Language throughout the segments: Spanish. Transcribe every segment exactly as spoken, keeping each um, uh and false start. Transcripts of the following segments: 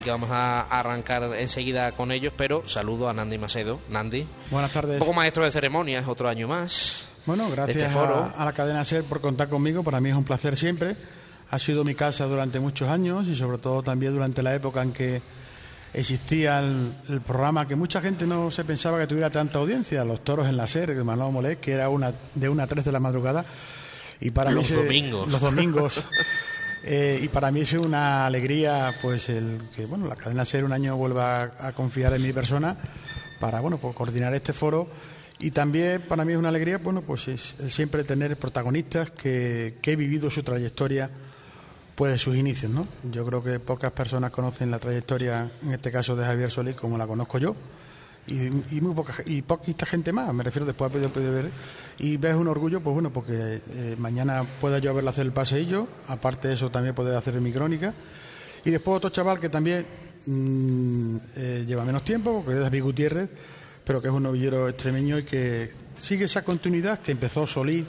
Que vamos a arrancar enseguida con ellos, pero saludo a Nandi Macedo. Nandi. Buenas tardes. Un poco maestro de ceremonias, otro año más. Bueno, gracias este foro. A, a la cadena SER por contar conmigo. Para mí es un placer siempre. Ha sido mi casa durante muchos años y sobre todo también durante la época en que existía el, el programa que mucha gente no se pensaba que tuviera tanta audiencia, Los Toros en la SER, de Manolo Molés, que era una de una a tres de la madrugada. Y para los mí domingos. Se, los domingos. Eh, y para mí es una alegría, pues, el que bueno la cadena SER un año vuelva a, a confiar en mi persona para bueno pues coordinar este foro. Y también para mí es una alegría, bueno, pues es el siempre tener protagonistas que, que he vivido su trayectoria, pues de sus inicios, ¿no? Yo creo que pocas personas conocen la trayectoria, en este caso de Javier Solís, como la conozco yo. Y, y muy poca y poquita gente más, me refiero, después de poder ver y ves un orgullo, pues bueno, porque eh, mañana pueda yo verlo hacer el paseillo, aparte de eso también poder hacer mi crónica, y después otro chaval que también mmm, eh, lleva menos tiempo, porque es David Gutiérrez, pero que es un novillero extremeño y que sigue esa continuidad que empezó Solís,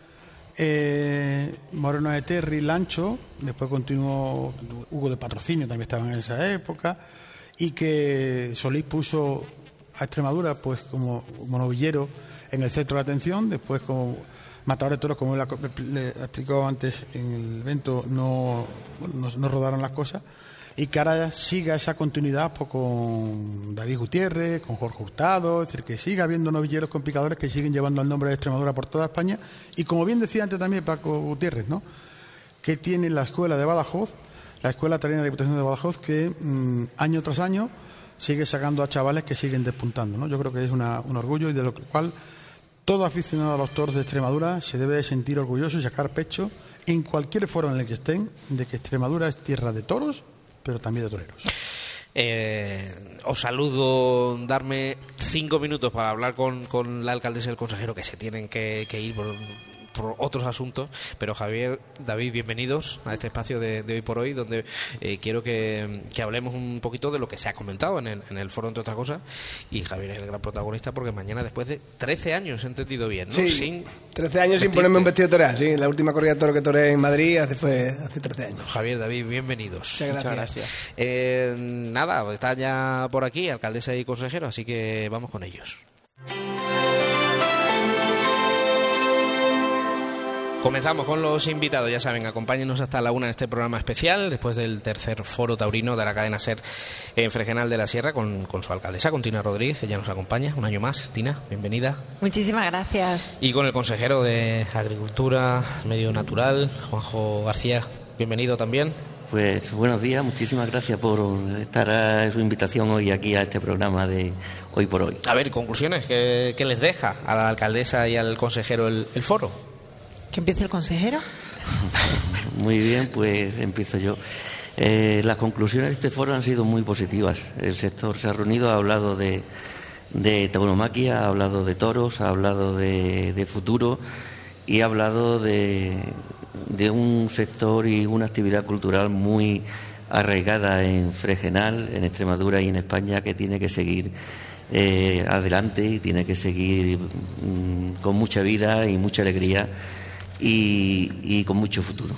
eh, Moreno de Terry, Lancho, después continuó Hugo de Patrocinio, también estaba en esa época, y que Solís puso a Extremadura pues como, como novillero en el centro de atención, después como matador de toros, como le, le explicó antes en el evento, no, no, no rodaron las cosas, y que ahora siga esa continuidad pues, con David Gutiérrez, con Jorge Hurtado, es decir, que siga habiendo novilleros con picadores que siguen llevando el nombre de Extremadura por toda España, y como bien decía antes también Paco Gutiérrez, ¿no?, que tiene la escuela de Badajoz, la escuela taurina de la Diputación de Badajoz, que mmm, año tras año sigue sacando a chavales que siguen despuntando, ¿no? Yo creo que es una, un orgullo y de lo cual todo aficionado a los toros de Extremadura se debe de sentir orgulloso y sacar pecho en cualquier foro en el que estén de que Extremadura es tierra de toros, pero también de toreros. Eh, os saludo, darme cinco minutos para hablar con, con la alcaldesa y el consejero, que se tienen que, que ir por, por otros asuntos, pero Javier, David, bienvenidos a este espacio de, de Hoy por Hoy, donde eh, quiero que, que hablemos un poquito de lo que se ha comentado en el, en el foro, entre otras cosas, y Javier es el gran protagonista porque mañana, después de trece años, he entendido bien, ¿no? Sí, sin trece años vestirte. Sin ponerme un vestido de torear, sí, la última corrida de toro que toreé en Madrid hace, fue hace trece años. Javier, David, bienvenidos. Muchas gracias. Muchas gracias. Eh, nada, está ya por aquí, alcaldesa y consejero, así que vamos con ellos. Comenzamos con los invitados, ya saben, acompáñenos hasta la una en este programa especial, después del tercer foro taurino de la cadena SER en Fregenal de la Sierra, con, con su alcaldesa, con Tina Rodríguez, que ya nos acompaña un año más. Tina, bienvenida. Muchísimas gracias. Y con el consejero de Agricultura, Medio Natural, Juanjo García, bienvenido también. Pues buenos días, muchísimas gracias por estar a su invitación hoy aquí a este programa de Hoy por Hoy. A ver, conclusiones, ¿qué, qué les deja a la alcaldesa y al consejero el, el foro? ¿Que empiece el consejero? Muy bien, pues empiezo yo. Eh, las conclusiones de este foro han sido muy positivas. El sector se ha reunido, ha hablado de, de tauromaquia, ha hablado de toros, ha hablado de, de futuro y ha hablado de, de un sector y una actividad cultural muy arraigada en Fregenal, en Extremadura y en España, que tiene que seguir eh, adelante y tiene que seguir mmm, con mucha vida y mucha alegría y, y con mucho futuro.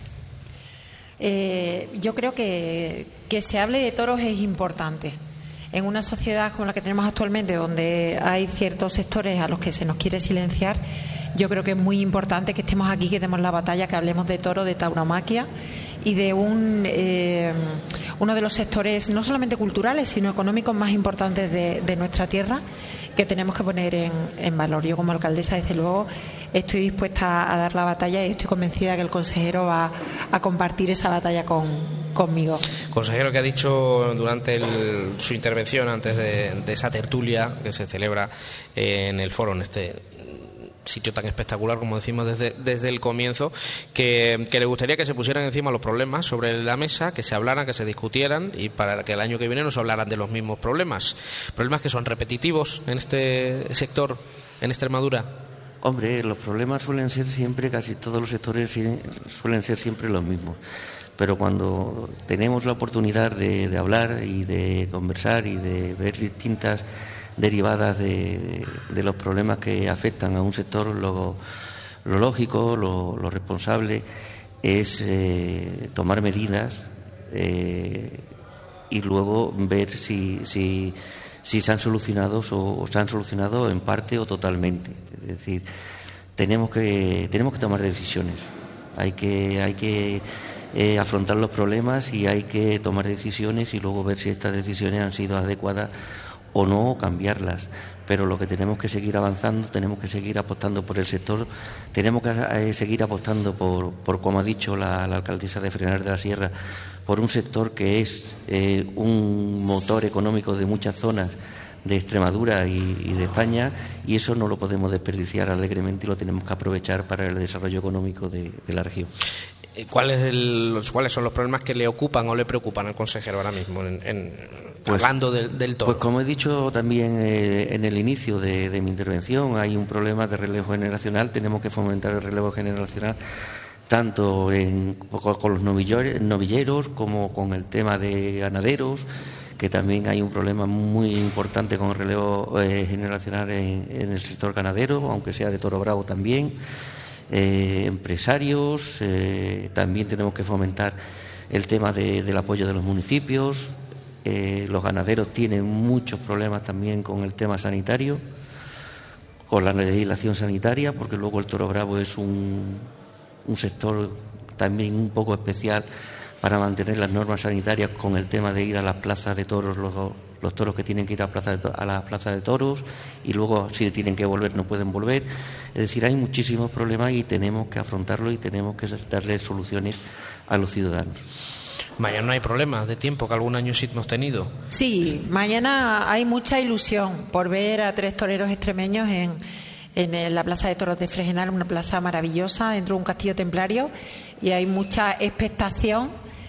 Eh, yo creo que que se hable de toros es importante. En una sociedad como la que tenemos actualmente, donde hay ciertos sectores a los que se nos quiere silenciar, yo creo que es muy importante que estemos aquí, que demos la batalla, que hablemos de toro, de tauromaquia y de un eh, uno de los sectores no solamente culturales sino económicos más importantes de, de nuestra tierra, que tenemos que poner en, en valor. Yo como alcaldesa, desde luego, estoy dispuesta a dar la batalla y estoy convencida que el consejero va a compartir esa batalla con, conmigo. Consejero, que ha dicho durante el, su intervención antes de, de esa tertulia que se celebra en el foro, en este sitio tan espectacular, como decimos desde, desde el comienzo, que, que le gustaría que se pusieran encima los problemas sobre la mesa, que se hablaran, que se discutieran, y para que el año que viene no se hablaran de los mismos problemas. Problemas que son repetitivos en este sector, en Extremadura. Hombre, los problemas suelen ser siempre, casi todos los sectores suelen ser siempre los mismos. Pero cuando tenemos la oportunidad de, de hablar y de conversar y de ver distintas derivadas de, de los problemas que afectan a un sector, lo, lo lógico, lo, lo responsable es eh, tomar medidas, eh, y luego ver si, si, si se han solucionado o, o se han solucionado en parte o totalmente. Es decir, tenemos que, tenemos que tomar decisiones. Hay que, hay que eh, afrontar los problemas y hay que tomar decisiones y luego ver si estas decisiones han sido adecuadas o no, o cambiarlas. Pero lo que tenemos que seguir avanzando, tenemos que seguir apostando por el sector, tenemos que eh, seguir apostando por, por como ha dicho la, la alcaldesa de Fregenal de la Sierra, por un sector que es eh, un motor económico de muchas zonas de Extremadura y, y de España, y eso no lo podemos desperdiciar alegremente y lo tenemos que aprovechar para el desarrollo económico de, de la región. ¿Cuál es el, ¿Cuáles son los problemas que le ocupan o le preocupan al consejero ahora mismo, en, en, pues, hablando del, del toro? Pues como he dicho también eh, en el inicio de, de mi intervención, hay un problema de relevo generacional. Tenemos que fomentar el relevo generacional tanto en, con los novilleros como con el tema de ganaderos, que también hay un problema muy importante con el relevo eh, generacional en, en el sector ganadero, aunque sea de toro bravo también. Eh, empresarios, eh, también tenemos que fomentar el tema de, del apoyo de los municipios. Eh, los ganaderos tienen muchos problemas también con el tema sanitario, con la legislación sanitaria, porque luego el toro bravo es un, un sector también un poco especial para mantener las normas sanitarias con el tema de ir a las plazas de toros, los, los toros que tienen que ir a, plaza de, a la plaza de toros, y luego si tienen que volver no pueden volver. Es decir, hay muchísimos problemas y tenemos que afrontarlos y tenemos que darle soluciones a los ciudadanos. Mañana no hay problemas de tiempo, que algún año sí hemos tenido. Sí, mañana hay mucha ilusión por ver a tres toreros extremeños en, en la Plaza de Toros de Fregenal, una plaza maravillosa dentro de un castillo templario, y hay mucha expectación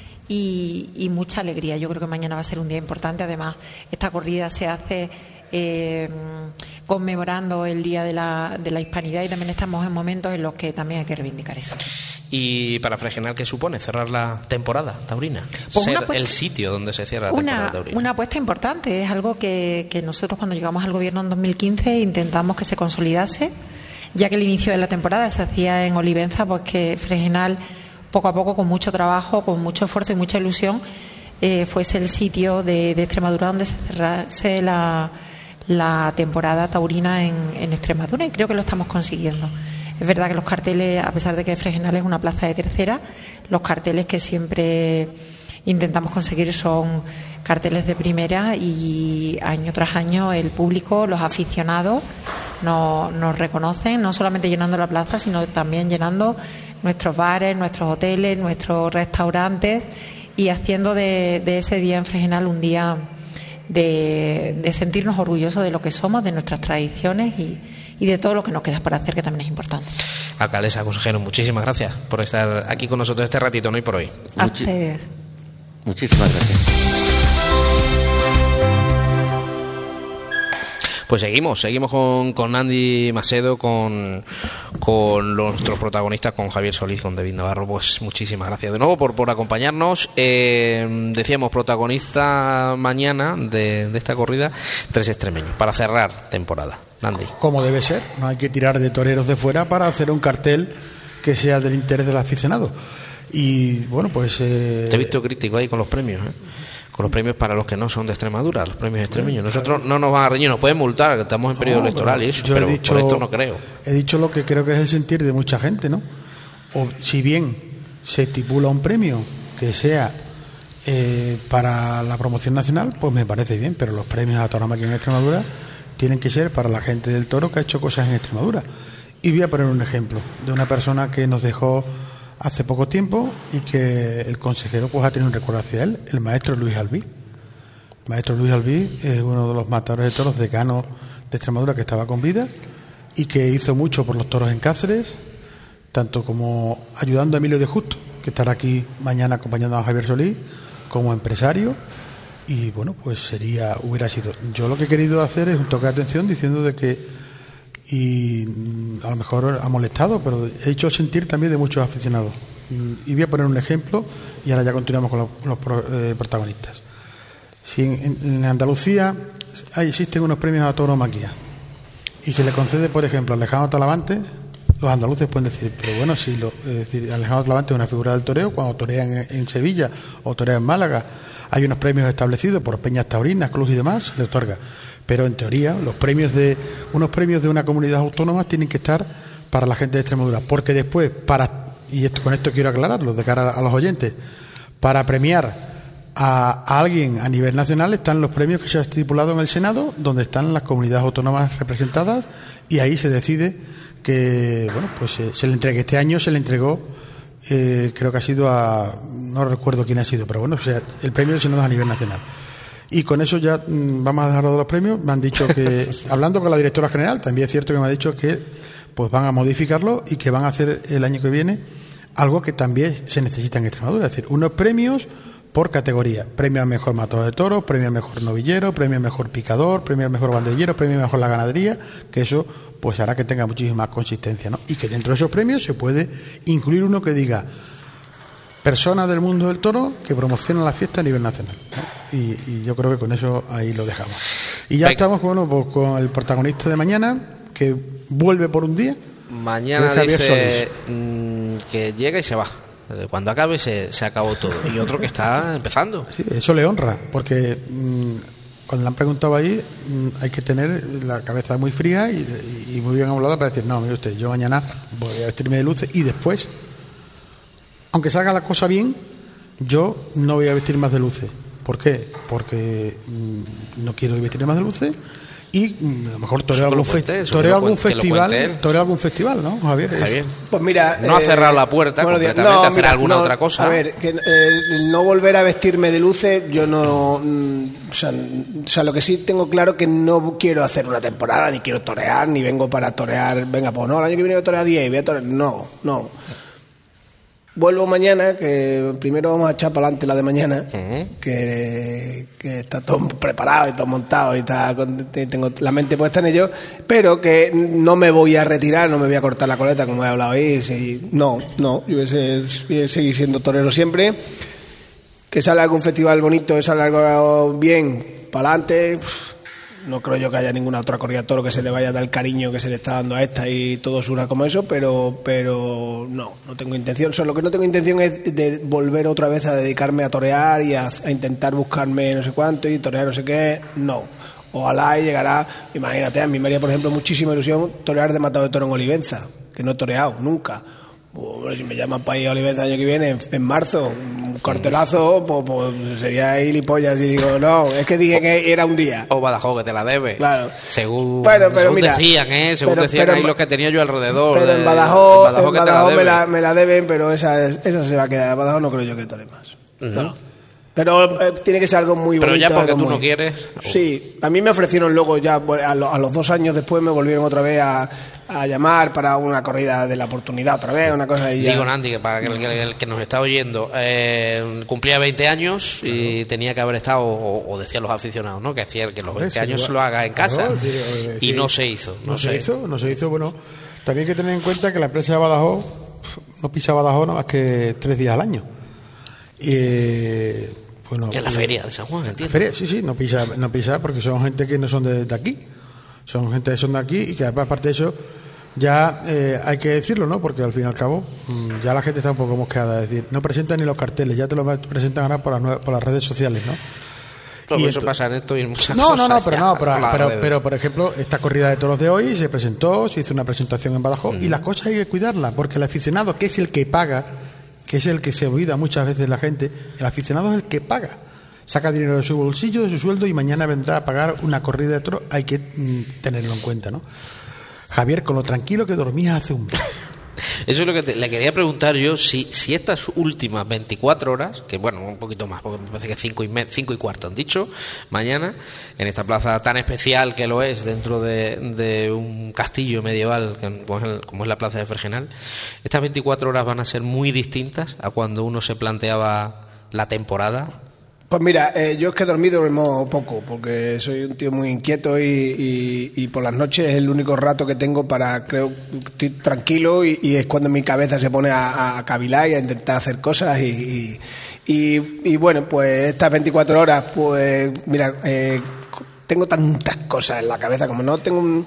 y, y mucha alegría. Yo creo que mañana va a ser un día importante. Además, esta corrida se hace eh, conmemorando el Día de la, de la Hispanidad, y también estamos en momentos en los que también hay que reivindicar eso. ¿Y para Fregenal qué supone cerrar la temporada taurina? Pues Ser apuesta, el sitio donde se cierra la una, temporada taurina. Una apuesta importante. Es algo que, que nosotros, cuando llegamos al gobierno en dos mil quince, intentamos que se consolidase, ya que el inicio de la temporada se hacía en Olivenza, pues que Fregenal, poco a poco, con mucho trabajo, con mucho esfuerzo y mucha ilusión, eh, fuese el sitio de, de Extremadura donde se cerrase la, la temporada taurina en, en Extremadura, y creo que lo estamos consiguiendo. Es verdad que los carteles, a pesar de que Fregenal es una plaza de tercera, los carteles que siempre intentamos conseguir son carteles de primera, y año tras año el público, los aficionados nos, nos reconocen, no solamente llenando la plaza, sino también llenando nuestros bares, nuestros hoteles, nuestros restaurantes, y haciendo de, de ese día en Fregenal un día de, de sentirnos orgullosos de lo que somos, de nuestras tradiciones y, y de todo lo que nos queda por hacer, que también es importante. Alcaldesa, consejero, muchísimas gracias por estar aquí con nosotros este ratito, no y por hoy. A Muchi- ustedes. Muchísimas gracias. Pues seguimos, seguimos con, con Andy Macedo, con, con nuestros protagonistas, con Javier Solís, con David Navarro. Pues muchísimas gracias de nuevo por, por acompañarnos. Eh, decíamos, protagonista mañana de, de esta corrida, tres extremeños, para cerrar temporada. Andy. Como debe ser, no hay que tirar de toreros de fuera para hacer un cartel que sea del interés del aficionado. Y bueno, pues... Eh... Te he visto crítico ahí con los premios, ¿eh? Con los premios para los que no son de Extremadura, los premios extremeños. Nosotros no nos van a reñir, nos pueden multar, que estamos en periodo no, electoral y eso, pero dicho, por esto no creo. He dicho lo que creo que es el sentir de mucha gente, ¿no? O si bien se estipula un premio que sea eh, para la promoción nacional, pues me parece bien, pero los premios a tauromaquia en Extremadura tienen que ser para la gente del toro que ha hecho cosas en Extremadura. Y voy a poner un ejemplo de una persona que nos dejó hace poco tiempo y que el consejero pues ha tenido un recuerdo hacia él, el maestro Luis Albí. El maestro Luis Albí es uno de los matadores de toros decanos de Extremadura que estaba con vida y que hizo mucho por los toros en Cáceres, tanto como ayudando a Emilio de Justo, que estará aquí mañana acompañando a Javier Solís, como empresario. Y bueno, pues sería, hubiera sido. Yo lo que he querido hacer es un toque de atención diciendo de que, y a lo mejor ha molestado, pero he hecho sentir también de muchos aficionados. Y voy a poner un ejemplo y ahora ya continuamos con los, los pro, eh, protagonistas. Si en, en Andalucía hay, existen unos premios a tauromaquia y se le concede, por ejemplo, a Alejandro Talavante los andaluces pueden decir, pero bueno, si lo, es decir, Alejandro Clavante es una figura del toreo, cuando torea en, en Sevilla o torea en Málaga, hay unos premios establecidos por peñas taurinas, clubs y demás, se le otorga. Pero en teoría, los premios de unos premios de una comunidad autónoma tienen que estar para la gente de Extremadura, porque después, para y esto, con esto quiero aclararlo de cara a, a los oyentes, para premiar a, a alguien a nivel nacional están los premios que se ha estipulado en el Senado, donde están las comunidades autónomas representadas, y ahí se decide que, bueno, pues eh, se le entregue. Este año se le entregó, eh, creo que ha sido a, no recuerdo quién ha sido, pero bueno, o sea, el premio del Senado es a nivel nacional. Y con eso ya mmm, vamos a dejarlo de los premios. Me han dicho que, hablando con la directora general, también es cierto que me ha dicho que pues van a modificarlo y que van a hacer el año que viene algo que también se necesita en Extremadura, es decir, unos premios por categoría: premio al mejor matador de toros, premio al mejor novillero, premio al mejor picador, premio al mejor banderillero, premio al mejor la ganadería, que eso pues hará que tenga muchísima consistencia, ¿no? Y que dentro de esos premios se puede incluir uno que diga persona del mundo del toro que promociona la fiesta a nivel nacional, ¿no? y, y yo creo que con eso ahí lo dejamos. Y ya Venga. estamos bueno, pues, con el protagonista de mañana, que vuelve por un día. Mañana dice mmm, que llega y se va. Cuando acabe se, se acabó todo. Y otro que está empezando. Sí, eso le honra, porque mmm, cuando le han preguntado ahí, mmm, hay que tener la cabeza muy fría y, y muy bien hablada para decir, no, mire usted, yo mañana voy a vestirme de luces y después, aunque salga la cosa bien, yo no voy a vestir más de luces. ¿Por qué? Porque mmm, no quiero vestir más de luces. Y mmm, a lo mejor toreo algún, fe toreo algún festival, toreo algún festival, ¿no, Javier? Javier. Pues mira, no eh, ha cerrado la puerta bueno, completamente, no, hacer mira, alguna no, otra cosa. A ver, que, eh, no volver a vestirme de luces, yo no, mm, o, sea, o sea, lo que sí tengo claro que no quiero hacer una temporada, ni quiero torear, ni vengo para torear, venga, pues no, el año que viene voy a torear diez y voy a torear, no, no. Vuelvo mañana, que primero vamos a echar para adelante la de mañana, uh-huh. que, que está todo preparado y todo montado y está, tengo la mente puesta en ello, pero que no me voy a retirar, no me voy a cortar la coleta como he hablado ahí, sí, no, no, yo voy a, ser, voy a seguir siendo torero siempre, que sale algún festival bonito, que sale algo bien, para adelante. No creo yo que haya ninguna otra corrida de toro que se le vaya a dar el cariño que se le está dando a esta y todo suena como eso, pero pero no, no tengo intención. Solo lo que no tengo intención es de volver otra vez a dedicarme a torear y a, a intentar buscarme no sé cuánto y torear no sé qué, no. Ojalá y llegará, imagínate, a mí me haría por ejemplo muchísima ilusión torear de matado de toro en Olivenza, que no he toreado nunca. Pues, si me llaman para ir a Olivenza el año que viene, en, en marzo, un cartelazo, pues, pues sería gilipollas y digo, no, es que dije que era un día. O Badajoz, que te la debe. Claro. Según, bueno, pero según mira, decían, ¿eh? Según pero, decían pero, ahí los que tenía yo alrededor. Pero de, en Badajoz, en Badajoz, en Badajoz la me, la, me la deben, pero esa, esa se va a quedar. En Badajoz no creo yo que tore más. Uh-huh. No. Pero eh, tiene que ser algo muy pero bonito. Pero ya porque tú muy... no quieres. Sí, a mí me ofrecieron luego ya, a, lo, a los dos años después me volvieron otra vez a, a llamar para una corrida de la oportunidad otra vez, una cosa ahí. Digo, Nandi, que para el, el, el que nos está oyendo, eh, cumplía veinte años y claro. tenía que haber estado, o, o decían los aficionados, ¿no? Que hacía que los veinte años se lo haga en casa. Claro, sí, y sí. no se hizo. No, no se, se hizo, no se hizo. Bueno, también hay que tener en cuenta que la empresa de Badajoz no pisa Badajoz nada más que tres días al año. Y... Bueno, en la feria de San Juan, entiendo. Feria, sí, sí, no pisa, no pisa porque son gente que no son de, de aquí, son gente que son de aquí y que aparte de eso ya eh, hay que decirlo, ¿no? Porque al fin y al cabo ya la gente está un poco mosqueada, es decir, no presentan ni los carteles, ya te lo presentan ahora por las, por las redes sociales, ¿no? Todo y eso esto... pasa en esto y en muchas no, cosas. No, no, pero ya, no, pero, pero, pero, pero por ejemplo, esta corrida de toros de hoy se presentó, se hizo una presentación en Badajoz mm. y las cosas hay que cuidarlas, porque el aficionado, que es el que paga, que es el que se olvida muchas veces la gente, el aficionado es el que paga. Saca dinero de su bolsillo, de su sueldo y mañana vendrá a pagar una corrida de toros. Hay que mm, tenerlo en cuenta, ¿no? Javier, con lo tranquilo que dormías hace un mes. Eso es lo que te, le quería preguntar yo, si, si estas últimas veinticuatro horas, que bueno, un poquito más, porque me parece que cinco y, me, cinco y cuarto han dicho, mañana, en esta plaza tan especial que lo es, dentro de, de un castillo medieval, como es, el, como es la plaza de Fergenal, estas veinticuatro horas van a ser muy distintas a cuando uno se planteaba la temporada. Pues mira, eh, yo es que he dormido duermo poco, porque soy un tío muy inquieto y, y, y por las noches es el único rato que tengo para, creo, estoy tranquilo y, y es cuando mi cabeza se pone a, a cavilar y a intentar hacer cosas y, y, y, y bueno, pues estas veinticuatro horas, pues mira, eh, tengo tantas cosas en la cabeza, como no tengo un...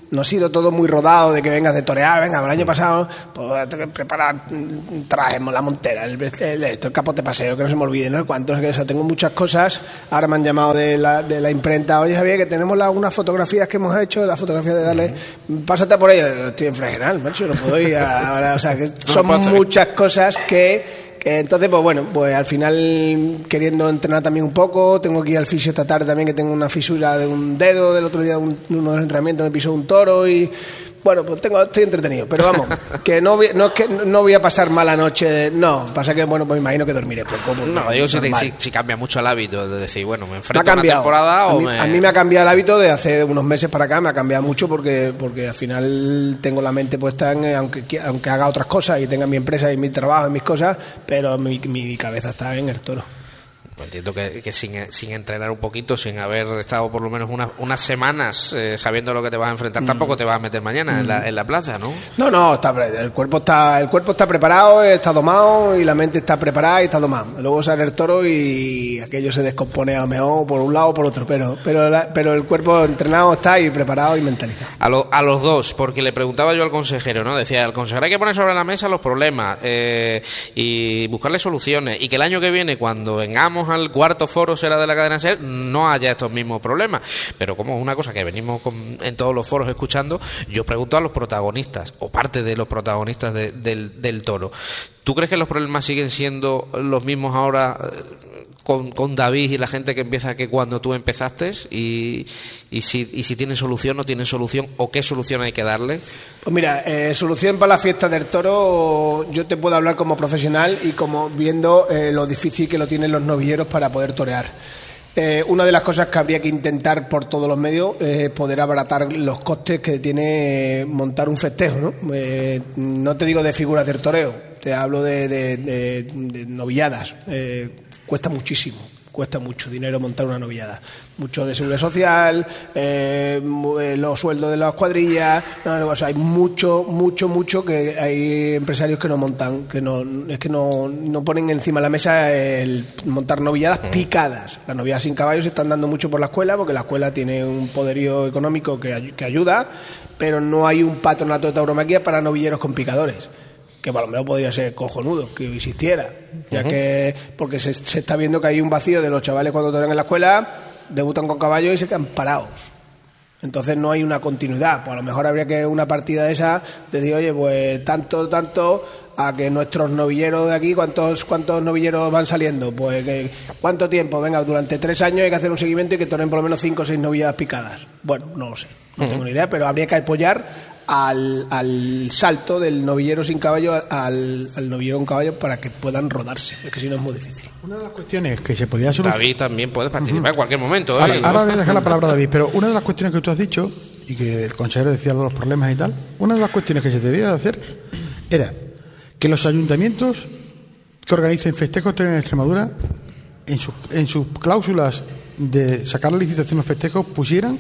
no ha sido todo muy rodado de que vengas de torear, venga, el año pasado pues tengo que preparar trajes, la montera, el, el, esto, el capote paseo, que no se me olvide, ¿no? Cuántos, o sea, tengo muchas cosas. Ahora me han llamado de la, de la imprenta, oye Javier, que tenemos la, unas fotografías que hemos hecho, las fotografías de darle, pásate por ellas, estoy en Fregenal, macho, no puedo ir ahora, o sea, que son muchas cosas que entonces, pues bueno, pues al final queriendo entrenar también un poco, tengo que ir al fisio esta tarde también, que tengo una fisura de un dedo, del otro día un, uno de los entrenamientos me pisó un toro y bueno, pues tengo, estoy entretenido, pero vamos, que no voy, no es que no voy a pasar mala noche, de, no, pasa que bueno, pues me imagino que dormiré poco. No, digo si, te, si, si cambia mucho el hábito de decir, bueno, me enfrento a una temporada a o mí, me... a mí me ha cambiado el hábito de hace unos meses para acá, me ha cambiado mucho porque porque al final tengo la mente puesta en, aunque, aunque haga otras cosas y tenga mi empresa y mi trabajo y mis cosas, pero mi, mi, mi cabeza está en el toro. Entiendo que, que sin, sin entrenar un poquito, sin haber estado por lo menos unas, unas semanas eh, sabiendo lo que te vas a enfrentar, mm. tampoco te vas a meter mañana mm. en, la, en la plaza, ¿no? No, no, está, el cuerpo está el cuerpo está preparado, está domado y la mente está preparada y está domada. Luego sale el toro y aquello se descompone a lo mejor por un lado o por otro, pero pero, la, pero el cuerpo entrenado está y preparado y mentalizado. A, lo, a los dos, porque le preguntaba yo al consejero, ¿no? Decía, el consejero hay que poner sobre la mesa los problemas eh, y buscarle soluciones y que el año que viene, cuando vengamos al cuarto foro será de la cadena SER, no haya estos mismos problemas. Pero como es una cosa que venimos con, en todos los foros escuchando, yo pregunto a los protagonistas o parte de los protagonistas de, del, del toro, ¿tú crees que los problemas siguen siendo los mismos ahora con, con David y la gente que empieza que cuando tú empezaste? Y, y, si, y si tienen solución, no tienen solución, o qué solución hay que darle. Pues mira, eh, solución para la fiesta del toro, yo te puedo hablar como profesional y como viendo eh, lo difícil que lo tienen los novilleros para poder torear. Eh, una de las cosas que habría que intentar por todos los medios es poder abaratar los costes que tiene montar un festejo, ¿no? Eh, no te digo de figuras del toreo, te hablo de, de, de, de novilladas. Eh, cuesta muchísimo. Cuesta mucho dinero montar una novillada, mucho de seguridad social, eh, los sueldos de las cuadrillas, no, o sea, hay mucho, mucho, mucho que hay empresarios que no montan, que no es que no, no ponen encima de la mesa el montar novilladas picadas. Las novilladas sin caballos se están dando mucho por la escuela, porque la escuela tiene un poderío económico que, que ayuda, pero no hay un patronato de tauromaquia para novilleros con picadores, que a lo mejor podría ser cojonudo que existiera, ya uh-huh. que porque se, se está viendo que hay un vacío de los chavales cuando torean en la escuela, debutan con caballos y se quedan parados. Entonces no hay una continuidad. Pues a lo mejor habría que una partida de esa, decir, oye, pues tanto, tanto, a que nuestros novilleros de aquí, ¿cuántos cuántos novilleros van saliendo? Pues que, ¿cuánto tiempo? Venga, durante tres años hay que hacer un seguimiento y que toren por lo menos cinco o seis novilladas picadas. Bueno, no lo sé, no uh-huh. tengo ni idea, pero habría que apoyar Al, al salto del novillero sin caballo al, al novillero con caballo para que puedan rodarse, es que si no es muy difícil. Una de las cuestiones que se podía solucionar... David también puede participar uh-huh. en cualquier momento. ¿eh? Ahora, ahora voy a dejar la palabra a David, pero una de las cuestiones que tú has dicho, y que el consejero decía los problemas y tal, una de las cuestiones que se debía de hacer era que los ayuntamientos que organicen festejos en Extremadura, en, su, en sus cláusulas de sacar la licitación a los festejos, pusieran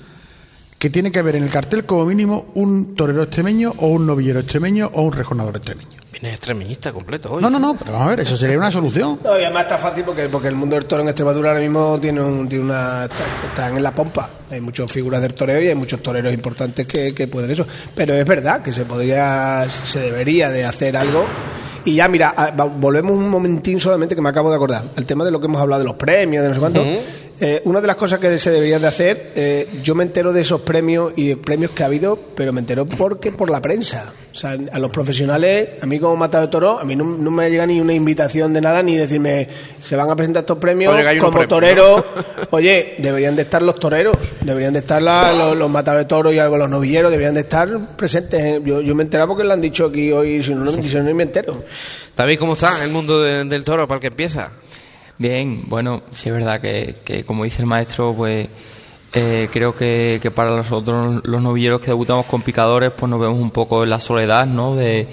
que tiene que haber en el cartel como mínimo un torero extremeño o un novillero extremeño o un rejonador extremeño. Vienes extremeñista completo hoy. No, no, no, pero vamos a ver, eso sería una solución. No, y además está fácil porque, porque el mundo del toro en Extremadura ahora mismo tiene, un, tiene una está, están en la pompa. Hay muchas figuras del toreo y hay muchos toreros importantes que, que pueden eso. Pero es verdad que se podría, se debería de hacer algo. Y ya, mira, volvemos un momentín solamente que me acabo de acordar. El tema de lo que hemos hablado de los premios, de no sé cuánto. Uh-huh. Eh, una de las cosas que se deberían de hacer, eh, yo me entero de esos premios y de premios que ha habido, pero me entero porque por la prensa. O sea, a los profesionales, a mí como matador de toro, a mí no, no me llega ni una invitación de nada, ni decirme, se van a presentar estos premios oye, como premio, torero. ¿No? Oye, deberían de estar los toreros, deberían de estar la, los, los matadores de toro y algo los novilleros, deberían de estar presentes. Yo, yo me he enterado porque lo han dicho aquí hoy, si no, no, si no, no me entero. David, ¿cómo está el mundo de, del toro para el que empieza? Bien, bueno, sí es verdad que, que como dice el maestro, pues eh, creo que, que para nosotros los novilleros que debutamos con picadores, pues nos vemos un poco en la soledad, ¿no? De,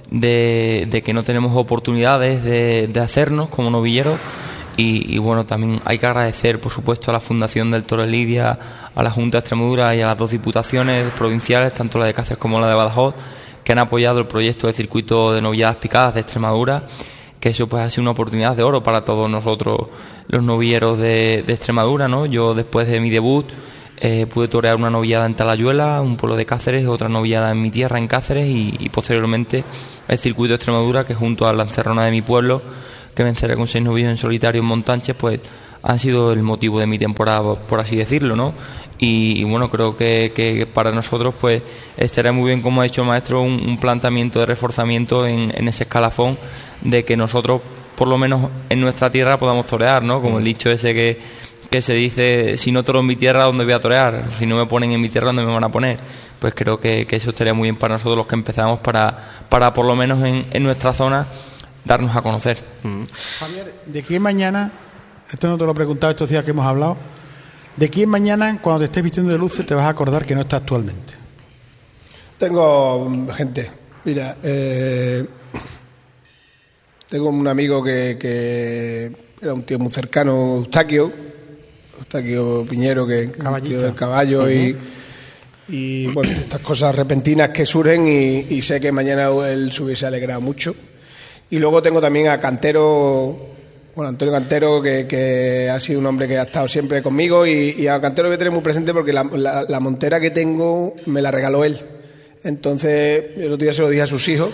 de, de que no tenemos oportunidades de, de hacernos como novilleros. Y, y bueno, también hay que agradecer, por supuesto, a la Fundación del Toro de Lidia, a la Junta de Extremadura y a las dos diputaciones provinciales, tanto la de Cáceres como la de Badajoz, que han apoyado el proyecto de circuito de novilladas picadas de Extremadura, que eso pues ha sido una oportunidad de oro para todos nosotros los novilleros de, de Extremadura, ¿no? Yo después de mi debut eh, pude torear una novillada en Talayuela, un pueblo de Cáceres, otra novillada en mi tierra, en Cáceres, y, y posteriormente el circuito de Extremadura, que junto a la encerrona de mi pueblo, que venceré con seis novillos en solitario en Montanches, pues han sido el motivo de mi temporada, por así decirlo, ¿no? Y, y bueno, creo que, que para nosotros pues estaría muy bien, como ha dicho el maestro, un, un planteamiento de reforzamiento en, en ese escalafón, de que nosotros por lo menos en nuestra tierra podamos torear, ¿no? Como el dicho ese que, que se dice: si no toro en mi tierra, ¿dónde voy a torear? Si no me ponen en mi tierra, ¿dónde me van a poner? Pues creo que, que eso estaría muy bien para nosotros los que empezamos, para, para por lo menos en, en nuestra zona darnos a conocer. Mm. Javier, ¿de quién mañana, esto no te lo he preguntado estos días que hemos hablado, de quién mañana cuando te estés vistiendo de luces te vas a acordar que no está actualmente? Tengo gente, mira, eh, tengo un amigo que, que era un tío muy cercano, Eustaquio, Eustaquio Piñero, que caballista del caballo. Uh-huh. y, y bueno, estas cosas repentinas que surgen, y, y sé que mañana él se hubiese alegrado mucho. Y luego tengo también a Cantero, bueno, Antonio Cantero, que, que ha sido un hombre que ha estado siempre conmigo, y, y a Cantero lo voy a tener muy presente porque la, la, la montera que tengo me la regaló él. Entonces, el otro día se lo dije a sus hijos,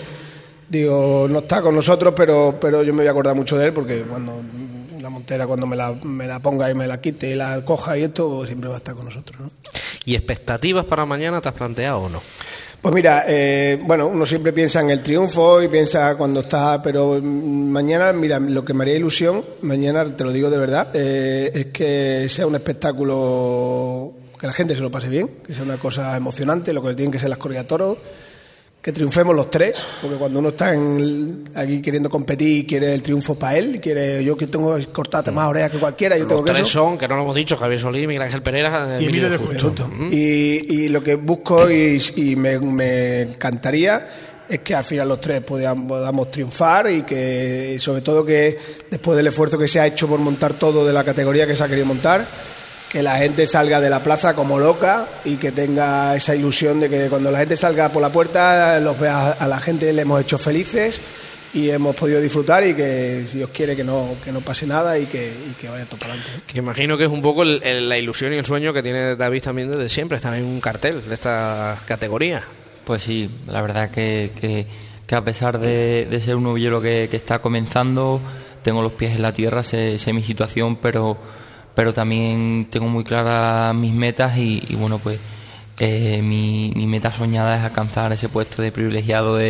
digo, no está con nosotros, pero, pero yo me voy a acordar mucho de él, porque cuando la montera, cuando me la, me la ponga y me la quite y la coja y esto, siempre va a estar con nosotros, ¿no? ¿Y expectativas para mañana te has planteado o no? Pues mira, eh, bueno, uno siempre piensa en el triunfo y piensa cuando está, pero mañana, mira, lo que me haría ilusión, mañana, te lo digo de verdad, eh, es que sea un espectáculo, que la gente se lo pase bien, que sea una cosa emocionante, lo que tienen que ser las corridas de toros, que triunfemos los tres, porque cuando uno está en, aquí queriendo competir, quiere el triunfo para él, quiere, yo que tengo que cortarte más orejas que cualquiera, yo los tengo que tres eso. Son, que no lo hemos dicho, Javier Solís, Miguel Ángel Pereira y Emilio de Justo. ¿Mm? Y, y lo que busco y, y me, me encantaría es que al final los tres podamos, podamos triunfar, y que sobre todo que después del esfuerzo que se ha hecho por montar todo de la categoría que se ha querido montar, que la gente salga de la plaza como loca y que tenga esa ilusión de que cuando la gente salga por la puerta los vea, a la gente le hemos hecho felices y hemos podido disfrutar, y que si Dios quiere que no, que no pase nada y que, y que vaya todo para adelante. Que imagino que es un poco el, el, la ilusión y el sueño que tiene David también desde siempre, estar en un cartel de esta categoría. Pues sí, la verdad que, que, que a pesar de, de ser un novillero que, que está comenzando, tengo los pies en la tierra, sé, sé mi situación, pero pero también tengo muy claras mis metas, y, y bueno, pues eh, mi, mi meta soñada es alcanzar ese puesto de privilegiado de,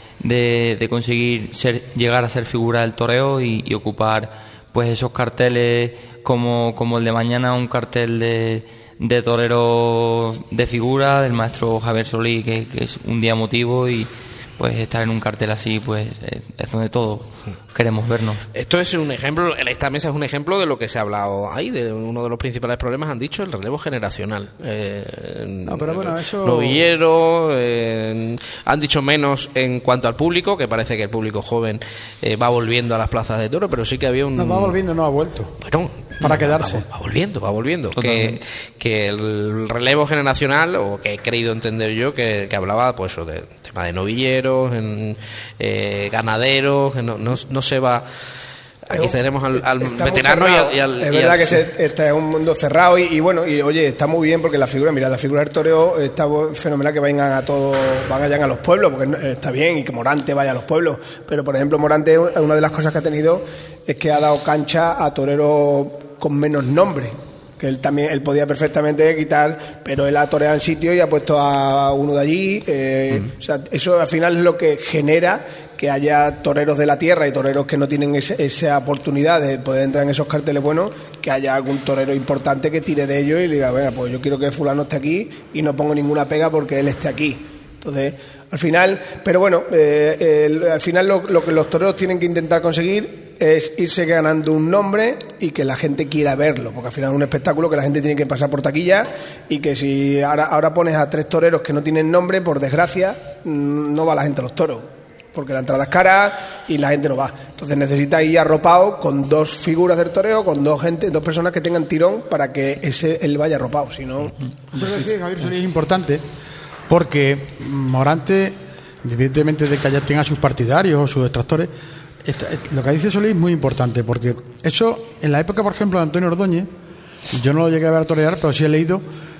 de, de conseguir ser, llegar a ser figura del toreo, y, y ocupar pues esos carteles como, como el de mañana, un cartel de, de torero de figura del maestro Javier Solís, que, que es un día emotivo, y pues estar en un cartel así, pues es donde todos queremos vernos. Esto es un ejemplo, esta mesa es un ejemplo de lo que se ha hablado ahí, de uno de los principales problemas, han dicho, el relevo generacional. Eh, no, pero bueno, eso... Novillero, eh, han dicho menos en cuanto al público, que parece que el público joven eh, va volviendo a las plazas de toro, pero sí que había un... No, va volviendo, no ha vuelto. Bueno, para quedarse. Va, va volviendo, va volviendo. Que, que el relevo generacional, o que he creído entender yo, que, que hablaba pues eso de tema de novilleros, en, eh, ganaderos, que no, no, no se va. Aquí tenemos al, al veterano y al, y al. Es y verdad al, que se, este es un mundo cerrado, y, y bueno, y oye, está muy bien porque la figura, mira, la figura del toreo está fenomenal, que vayan a todos, van allá a los pueblos, porque está bien, y que Morante vaya a los pueblos, pero por ejemplo, Morante, una de las cosas que ha tenido es que ha dado cancha a toreros con menos nombre, que él también él podía perfectamente quitar, pero él ha toreado en sitio y ha puesto a uno de allí, eh, mm. o sea, eso al final es lo que genera que haya toreros de la tierra y toreros que no tienen ese, esa oportunidad de poder entrar en esos carteles buenos, que haya algún torero importante que tire de ellos y diga, venga, pues yo quiero que fulano esté aquí y no pongo ninguna pega porque él esté aquí. Entonces, al final, pero bueno, eh, el, al final lo, lo que los toreros tienen que intentar conseguir es irse ganando un nombre y que la gente quiera verlo, porque al final es un espectáculo que la gente tiene que pasar por taquilla, y que si ahora, ahora pones a tres toreros que no tienen nombre, por desgracia, no va la gente a los toros, porque la entrada es cara y la gente no va. Entonces necesita ir arropado con dos figuras del toreo, con dos gente, dos personas que tengan tirón para que ese él vaya arropado, si no... Eso es decir, Javier Solís, es importante, porque Morante, independientemente de que haya tenga sus partidarios o sus detractores, esta, lo que dice Solís es muy importante, porque eso, en la época, por ejemplo, de Antonio Ordóñez, yo no lo llegué a ver a torear, pero sí he leído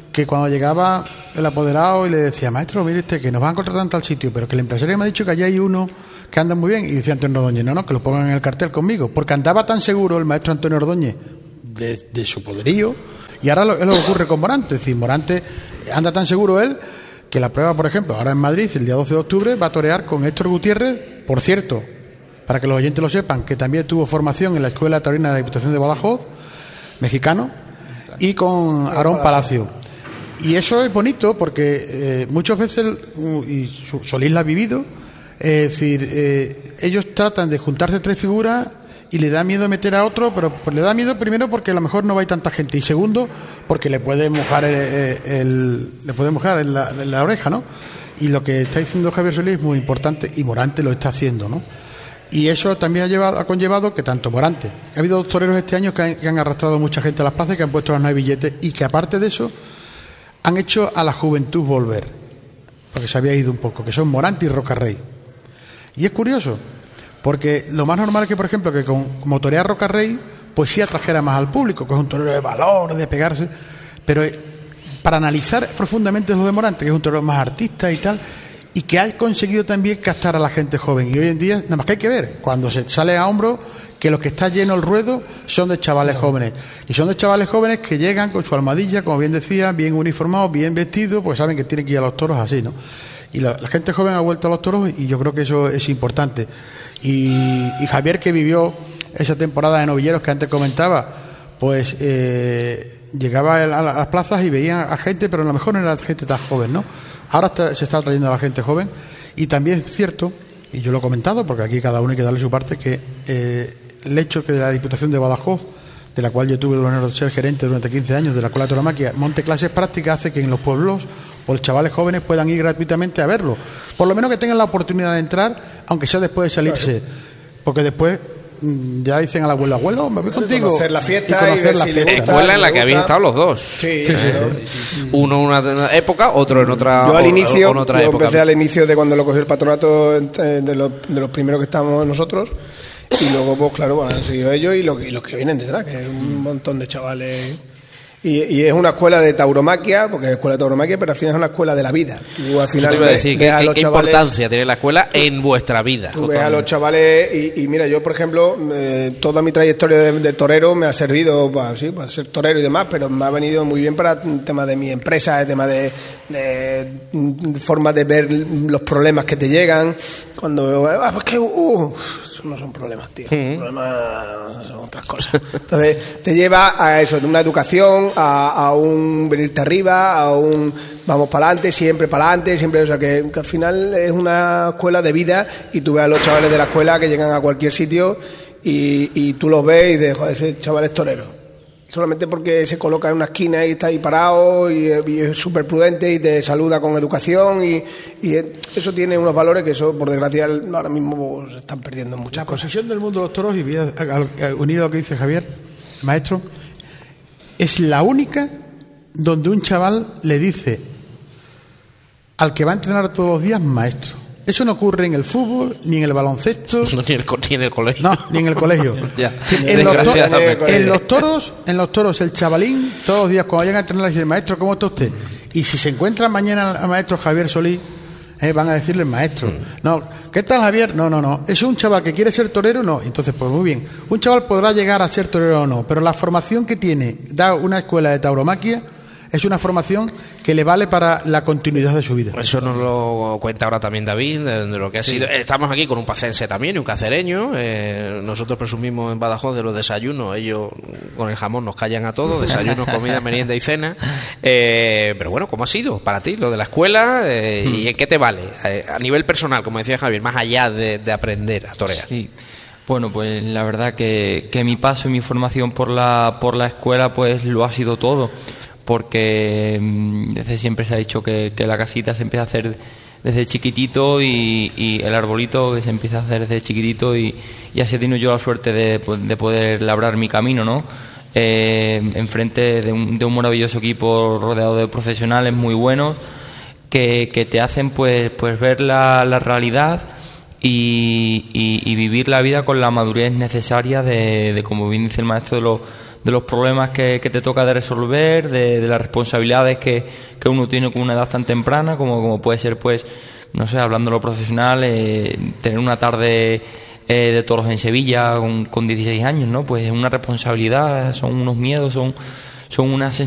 que cuando llegaba el apoderado y le decía, maestro, mire usted, que nos van a contratar en tal sitio, pero que el empresario me ha dicho que allá hay uno que anda muy bien, y decía Antonio Ordóñez, no, no, que lo pongan en el cartel conmigo, porque andaba tan seguro el maestro Antonio Ordóñez de, de su poderío, y ahora lo, es lo que ocurre con Morante. Es decir, Morante anda tan seguro él que la prueba, por ejemplo, ahora en Madrid, el día doce de octubre, va a torear con Héctor Gutiérrez, por cierto, para que los oyentes lo sepan, que también tuvo formación en la Escuela Taurina de la Diputación de Badajoz, mexicano, y con Aarón Palacio. Y eso es bonito porque eh, muchas veces, y Solís la ha vivido, es decir, eh, ellos tratan de juntarse tres figuras y le da miedo meter a otro, pero pues le da miedo primero porque a lo mejor no va a ir tanta gente, y segundo porque le puede mojar el, el, le puede mojar en la, en la oreja, ¿no? Y lo que está diciendo Javier Solís es muy importante, y Morante lo está haciendo, ¿no? Y eso también ha, llevado, ha conllevado que tanto Morante, ha habido dos toreros este año que han, que han arrastrado mucha gente a las plazas, que han puesto las nueve billetes, y que aparte de eso han hecho a la juventud volver, porque se había ido un poco, que son Morante y Rocarrey. Y es curioso, porque lo más normal es que, por ejemplo, que con, como torea Rocarrey, pues sí atrajera más al público, que es un torero de valor, de pegarse, pero para analizar profundamente lo de Morante, que es un torero más artista y tal, y que ha conseguido también captar a la gente joven. Y hoy en día, nada más que hay que ver, cuando se sale a hombro, que los que está lleno el ruedo son de chavales jóvenes. Y son de chavales jóvenes que llegan con su almohadilla, como bien decía, bien uniformados, bien vestidos, pues saben que tienen que ir a los toros así, ¿no? Y la, la gente joven ha vuelto a los toros, y yo creo que eso es importante. Y, y Javier, que vivió esa temporada de novilleros que antes comentaba, pues eh, llegaba a las plazas y veía a gente, pero a lo mejor no era gente tan joven, ¿no? Ahora está, se está trayendo a la gente joven. Y también es cierto, y yo lo he comentado, porque aquí cada uno hay que darle su parte, que eh, el hecho que de la Diputación de Badajoz, de la cual yo tuve el honor de ser gerente durante quince años de la Escuela de Tauromaquia, monte clases prácticas, hace que en los pueblos o los chavales jóvenes puedan ir gratuitamente a verlo. Por lo menos que tengan la oportunidad de entrar, aunque sea después de salirse, porque después ya dicen al abuelo, abuelo, me voy contigo. Conocer la fiesta y conocer y la si fiesta. gusta, Escuela en la que gusta. habéis estado los dos. Sí, Sí, sí, claro. sí, sí. Uno en una época, otro en otra. Yo al o- inicio, o en otra yo época. empecé al inicio de cuando lo cogió el patronato, eh, de los, de los primeros que estábamos nosotros, y luego, pues claro, bueno, han seguido ellos y los, y los que vienen detrás, que es un montón de chavales. Y, y es una escuela de tauromaquia, porque es escuela de tauromaquia, pero al final es una escuela de la vida. Tú al Eso final te iba a ves- decir, ves ¿qué, a qué- los qué chavales- importancia tiene la escuela en vuestra vida? Tú ves a los chavales y, y mira, yo por ejemplo, eh, toda mi trayectoria de, de torero me ha servido para, sí, para ser torero y demás, pero me ha venido muy bien para el tema de mi empresa, el tema de, de, de forma de ver los problemas que te llegan. Cuando, ah, pues que, uh, eso no son problemas, tío, problemas son otras cosas. Entonces te lleva a eso, de una educación, a, a un venirte arriba, a un vamos para adelante, siempre para adelante, siempre, o sea que, que al final es una escuela de vida, y tú ves a los chavales de la escuela que llegan a cualquier sitio y, y tú los ves y dices, joder, ese chaval es torero. Solamente porque se coloca en una esquina y está ahí parado y, y es súper prudente y te saluda con educación, y, y eso tiene unos valores que eso, por desgracia, ahora mismo se están perdiendo en muchas La cosas. profesión del mundo de los toros, y voy a- a- a- unido a lo que dice Javier, maestro, es la única donde un chaval le dice al que va a entrenar todos los días, maestro. Eso no ocurre en el fútbol, ni en el baloncesto, No tiene el, co- tiene el colegio. no, ni en el colegio. Ya, En los, to- desgraciadamente. en los toros, en los toros, el chavalín, todos los días cuando llegan a entrenar, le dice, maestro, ¿cómo está usted? Y si se encuentran mañana al maestro Javier Solís, eh, van a decirle maestro. No, ¿qué tal, Javier? No, no, no. ¿Es un chaval que quiere ser torero? No. Entonces, pues muy bien. Un chaval podrá llegar a ser torero o no, pero la formación que tiene, da una escuela de tauromaquia, es una formación que le vale para la continuidad de su vida. Eso nos lo cuenta ahora también David, de, de lo que ha sido. Estamos aquí con un pacense también y un cacereño. Eh, nosotros presumimos en Badajoz de los desayunos. Ellos con el jamón nos callan a todos: desayunos, comida, merienda y cena. Eh, pero bueno, ¿cómo ha sido para ti lo de la escuela? Eh, ¿Y en qué te vale? Eh, a nivel personal, como decía Javier, más allá de, de aprender a torear. Sí. Bueno, pues la verdad que, que mi paso y mi formación por la, por la escuela pues lo ha sido todo, porque mm, desde siempre se ha dicho que, que la casita se empieza a hacer desde chiquitito y, y el arbolito que se empieza a hacer desde chiquitito, y, y así he tenido yo la suerte de, de poder labrar mi camino, ¿no? Eh, enfrente de un, de un maravilloso equipo rodeado de profesionales muy buenos que, que te hacen pues, pues ver la, la realidad y, y, y vivir la vida con la madurez necesaria de, de, como bien dice el maestro, de los, de los problemas que, que te toca de resolver, de, de las responsabilidades que, que uno tiene con una edad tan temprana, como, como puede ser, pues, no sé, hablando de lo profesional, eh, tener una tarde eh, de toros en Sevilla con, con dieciséis años, ¿no? Pues es una responsabilidad, son unos miedos, son, son unas